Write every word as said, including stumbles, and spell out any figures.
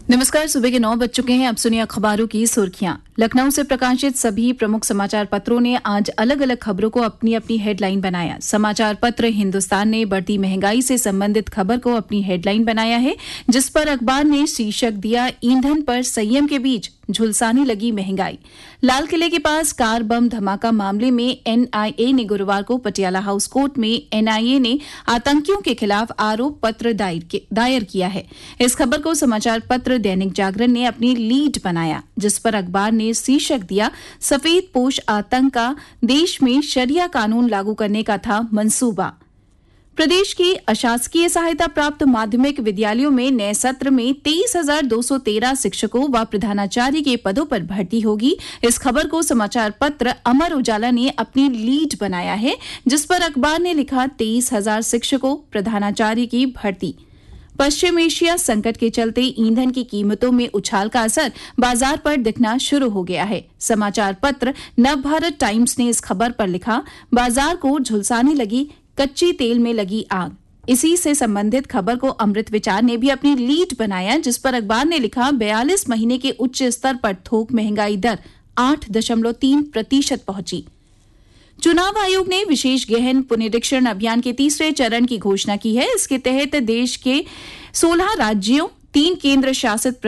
नमस्कार। सुबह के नौ बज चुके हैं। अब सुनिए अखबारों की सुर्खियां। लखनऊ से प्रकाशित सभी प्रमुख समाचार पत्रों ने आज अलग अलग खबरों को अपनी अपनी हेडलाइन बनाया। समाचार पत्र हिंदुस्तान ने बढ़ती महंगाई से संबंधित खबर को अपनी हेडलाइन बनाया है, जिस पर अखबार ने शीर्षक दिया, ईंधन पर संयम के बीच झुलसाने लगी महंगाई। लाल किले के पास कार बम धमाका मामले में एनआईए ने गुरुवार को पटियाला हाउस कोर्ट में एनआईए ने आतंकियों के खिलाफ आरोप पत्र दायर किया है। इस खबर को समाचार पत्र दैनिक जागरण ने अपनी लीड बनाया, जिस पर अखबार ने शीर्षक दिया, सफेद पोश आतंक का देश में शरिया कानून लागू करने का था मंसूबा। प्रदेश की अशासकीय सहायता प्राप्त माध्यमिक विद्यालयों में नए सत्र में तेईस हजार दो सौ तेरह शिक्षकों व प्रधानाचार्य के पदों पर भर्ती होगी। इस खबर को समाचार पत्र अमर उजाला ने अपनी लीड बनाया है, जिस पर अखबार ने लिखा, तेईस हजार शिक्षकों प्रधानाचार्य की भर्ती। पश्चिम एशिया संकट के चलते ईंधन की कीमतों में उछाल का असर बाजार पर दिखना शुरू हो गया है। समाचार पत्र नवभारत टाइम्स ने इस खबर पर लिखा, बाजार को झुलसाने लगी कच्ची तेल में लगी आग। इसी से संबंधित खबर को अमृत विचार ने भी अपनी लीड बनाया, जिस पर अखबार ने लिखा, बयालीस महीने के उच्च स्तर पर थोक महंगाई दर आठ दशमलव तीन प्रतिशत पहुंची। चुनाव आयोग ने विशेष गहन पुनरीक्षण अभियान के तीसरे चरण की घोषणा की है। इसके तहत देश के सोलह राज्यों, तीन केंद्र शासित